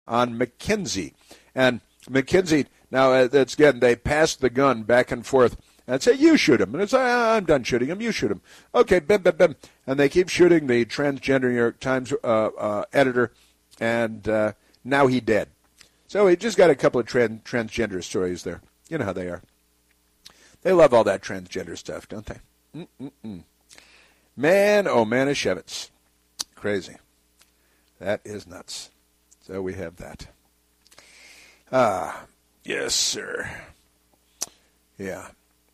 on McKinsey. And McKinsey, now that's again, they pass the gun back and forth and say, you shoot him. And it's, I'm done shooting him, you shoot him. Okay, bim, bim, bim. And they keep shooting the transgender New York Times editor, and now he dead. So we just got a couple of transgender stories there. You know how they are. They love all that transgender stuff, don't they? Mm-mm-mm. Man, oh Manischewitz. Crazy. That is nuts. So we have that. Yes, sir. Yeah.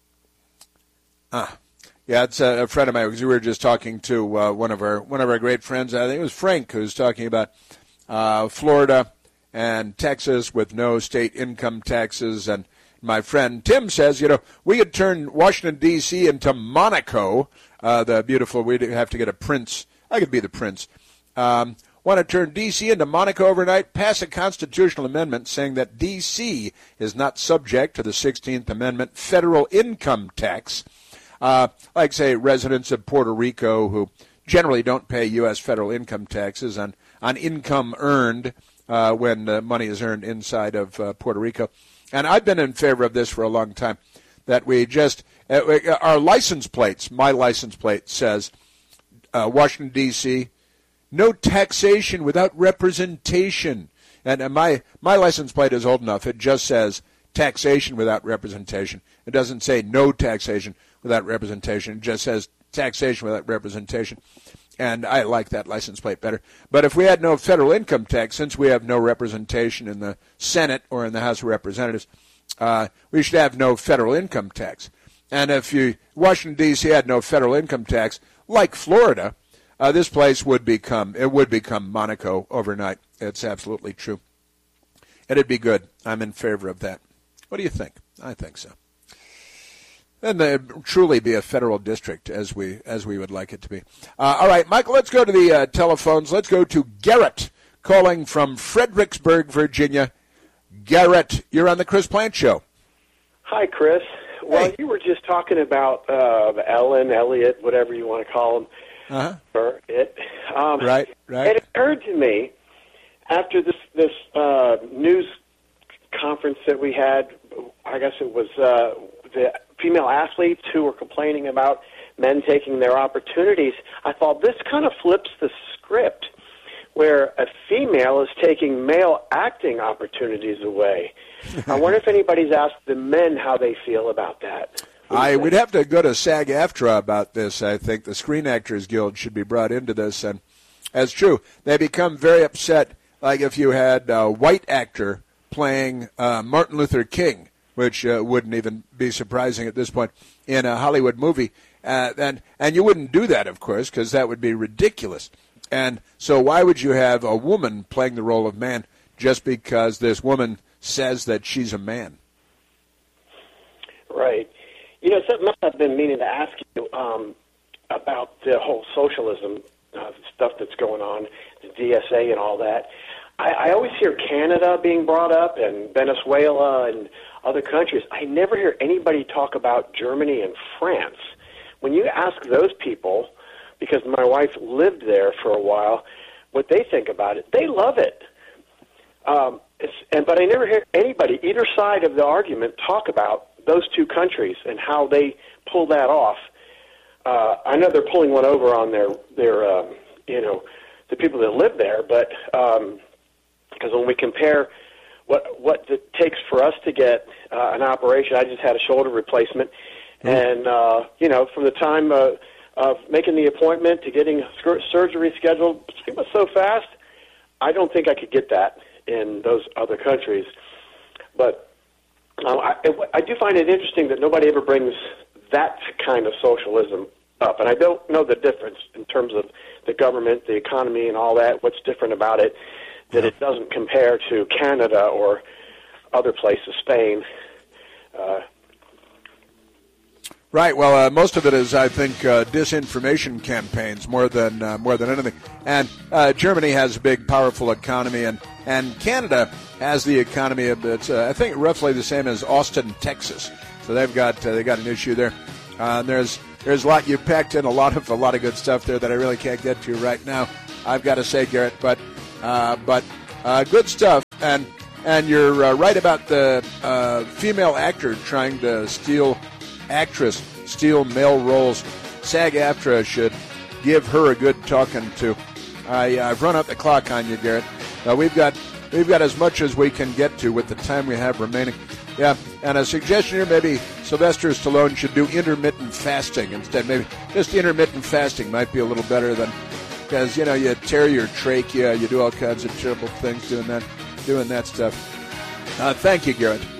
Yeah, it's a friend of mine, because we were just talking to one of our great friends. I think it was Frank, who was talking about Florida and Texas with no state income taxes. And my friend Tim says, we could turn Washington, D.C. into Monaco, the beautiful, we'd have to get a prince. I could be the prince. Want to turn D.C. into Monaco overnight, pass a constitutional amendment saying that D.C. is not subject to the 16th Amendment federal income tax. Like, say, residents of Puerto Rico who generally don't pay U.S. federal income taxes on income earned when money is earned inside of Puerto Rico. And I've been in favor of this for a long time, that we just our license plates, my license plate says Washington, D.C., no taxation without representation. And my license plate is old enough. It just says taxation without representation. It doesn't say no taxation without representation. It just says taxation without representation. And I like that license plate better. But if we had no federal income tax, since we have no representation in the Senate or in the House of Representatives, we should have no federal income tax. And if Washington, D.C. had no federal income tax, like Florida, this place would become Monaco overnight. It's absolutely true. It'd be good. I'm in favor of that. What do you think? I think so. And truly be a federal district as we would like it to be. All right, Michael, let's go to the telephones. Let's go to Garrett calling from Fredericksburg, Virginia. Garrett, you're on the Chris Plante Show. Hi, Chris. Well, Hey. you were just talking about Ellen, Elliot, whatever you want to call him. Uh-huh. Right. It occurred to me after this news conference that we had, I guess it was the female athletes who were complaining about men taking their opportunities. I thought this kind of flips the script, where a female is taking male acting opportunities away. I wonder if anybody's asked the men how they feel about that. We'd have to go to SAG-AFTRA about this. I think the Screen Actors Guild should be brought into this. And that's true. They become very upset, like if you had a white actor playing Martin Luther King, which wouldn't even be surprising at this point, in a Hollywood movie. And you wouldn't do that, of course, because that would be ridiculous. And so why would you have a woman playing the role of man just because this woman says that she's a man? Right. Something else I've been meaning to ask you about the whole socialism stuff that's going on, the DSA and all that. I always hear Canada being brought up and Venezuela and other countries. I never hear anybody talk about Germany and France. When you ask those people, because my wife lived there for a while, what they think about it, they love it. But I never hear anybody, either side of the argument, talk about those two countries and how they pull that off. I know they're pulling one over on their the people that live there, but because when we compare what it takes for us to get an operation, I just had a shoulder replacement, and from the time of making the appointment to getting surgery scheduled, it was so fast. I don't think I could get that in those other countries, but I do find it interesting that nobody ever brings that kind of socialism up, and I don't know the difference in terms of the government, the economy, and all that. What's different about it that it doesn't compare to Canada or other places, Spain? Right. Well, most of it is, I think, disinformation campaigns more than anything. And Germany has a big, powerful economy, and Canada has the economy of it's I think roughly the same as Austin, Texas. So they got an issue there. There's a lot you packed in, a lot of good stuff there that I really can't get to right now. I've got to say, Garrett, but good stuff. And you're right about the female actor trying to steal male roles. SAG-AFTRA should give her a good talking to. I've run out the clock on you, Garrett. We've got as much as we can get to with the time we have remaining. Yeah, and a suggestion here, maybe Sylvester Stallone should do intermittent fasting instead. Maybe just intermittent fasting might be a little better than, because, you tear your trachea, you do all kinds of terrible things doing that stuff. Thank you, Garrett.